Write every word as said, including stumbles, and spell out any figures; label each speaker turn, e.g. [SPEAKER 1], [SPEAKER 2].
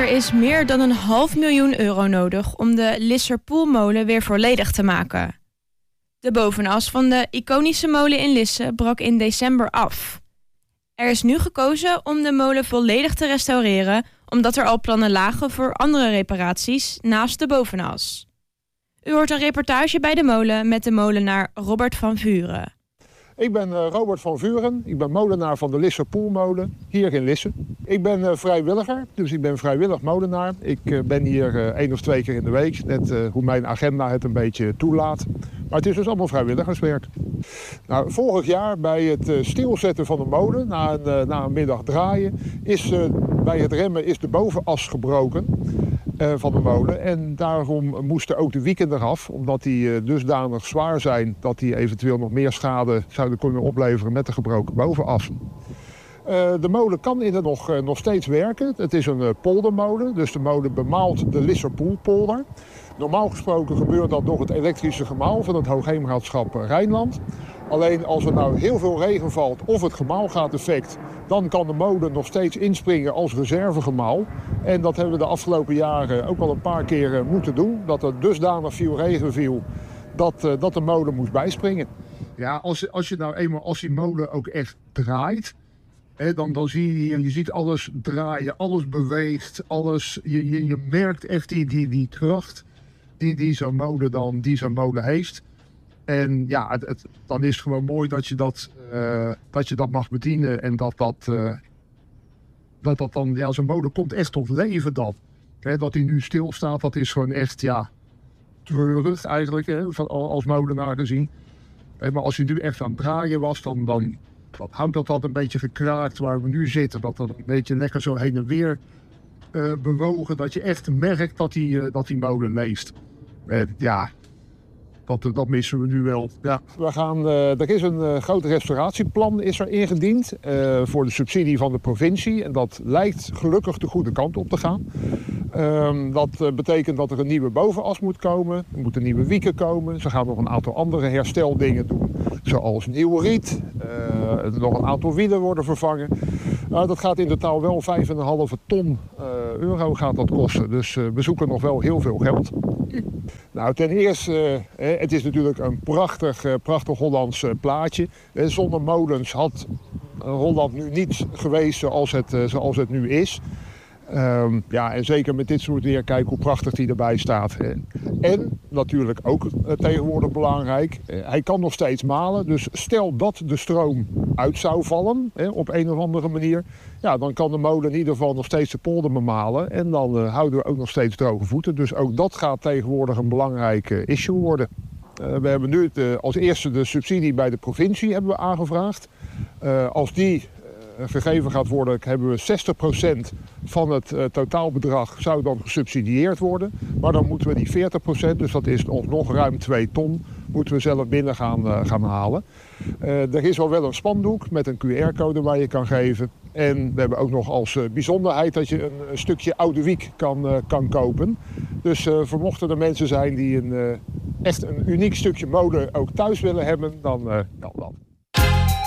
[SPEAKER 1] is meer dan een half miljoen euro nodig om de Lisserpoelmolen weer volledig te maken. De bovenas van de iconische molen in Lisse brak in december af. Er is nu gekozen om de molen volledig te restaureren, omdat er al plannen lagen voor andere reparaties naast de bovenas. U hoort een reportage bij de molen met de molenaar Robert van Vuren.
[SPEAKER 2] Ik ben uh, Robert van Vuren, ik ben molenaar van de Lisserpoelmolen hier in Lisse. Ik ben uh, vrijwilliger, dus ik ben vrijwillig molenaar. Ik uh, ben hier uh, één of twee keer in de week, net uh, hoe mijn agenda het een beetje toelaat. Maar het is dus allemaal vrijwilligerswerk. Nou, vorig jaar bij het uh, stilzetten van de molen, na een, uh, na een middag draaien, is uh, bij het remmen is de bovenas gebroken. Uh, van de molen. En daarom moesten ook de wieken eraf, omdat die uh, dusdanig zwaar zijn dat die eventueel nog meer schade zouden kunnen opleveren met de gebroken bovenas. Uh, de molen kan in het nog, uh, nog steeds werken. Het is een uh, poldermolen, dus de molen bemaalt de Lisserpoelpolder. Normaal gesproken gebeurt dat door het elektrische gemaal van het Hoogheemraadschap Rijnland. Alleen als er nou heel veel regen valt of het gemaal gaat effect, dan kan de molen nog steeds inspringen als reservegemaal. En dat hebben we de afgelopen jaren ook al een paar keer moeten doen. Dat er dusdanig veel regen viel dat, uh, dat de molen moest bijspringen. Ja, als, als je nou eenmaal als die molen ook echt draait, hè, dan, dan zie je hier, je ziet alles draaien, alles beweegt, alles, je, je, je merkt echt die, die, die kracht die, die zo'n molen dan, die zo'n molen heeft. En ja, het, het, dan is het gewoon mooi dat je dat, uh, dat, je dat mag bedienen en dat dat, uh, dat, dat dan, ja, zo'n molen komt echt tot leven dan. Hè, dat hij nu stilstaat, dat is gewoon echt, ja, treurig eigenlijk, hè, van, als molenaar gezien. Hè, maar als hij nu echt aan het draaien was, dan, dan dat houdt dat dat een beetje gekraakt waar we nu zitten. Dat dat een beetje lekker zo heen en weer uh, bewogen, dat je echt merkt dat die, uh, dat die molen leeft. Uh, ja... Dat, dat missen we nu wel. Ja. We gaan, uh, er is een uh, groot restauratieplan is er ingediend uh, voor de subsidie van de provincie. En dat lijkt gelukkig de goede kant op te gaan. Um, dat uh, betekent dat er een nieuwe bovenas moet komen. Er moeten nieuwe wieken komen. Ze gaan nog een aantal andere hersteldingen doen. Zoals nieuw riet. Uh, nog een aantal wielen worden vervangen. Uh, dat gaat in totaal wel vijf komma vijf ton uh, euro gaat dat kosten. Dus uh, we zoeken nog wel heel veel geld. Nou, ten eerste, uh, het is natuurlijk een prachtig, uh, prachtig Hollands uh, plaatje. Uh, zonder molens had uh, Holland nu niet geweest zoals het, uh, zoals het nu is. Um, ja, en zeker met dit soort weer, kijk hoe prachtig die erbij staat. En natuurlijk ook uh, tegenwoordig belangrijk, uh, hij kan nog steeds malen. Dus stel dat de stroom uit zou vallen, hè, op een of andere manier, ja, dan kan de molen in ieder geval nog steeds de polder bemalen. En dan uh, houden we ook nog steeds droge voeten. Dus ook dat gaat tegenwoordig een belangrijk uh, issue worden. Uh, we hebben nu de, als eerste de subsidie bij de provincie hebben we aangevraagd. Uh, als die gegeven gaat worden, hebben we zestig procent van het uh, totaalbedrag zou dan gesubsidieerd worden. Maar dan moeten we die veertig procent, dus dat is nog ruim twee ton, moeten we zelf binnen gaan, uh, gaan halen. Uh, er is al wel een spandoek met een Q R-code waar je kan geven. En we hebben ook nog als uh, bijzonderheid dat je een, een stukje oude wiek kan, uh, kan kopen. Dus uh, voor mochten er mensen zijn die een, uh, echt een uniek stukje molen ook thuis willen hebben, dan uh, kan dat.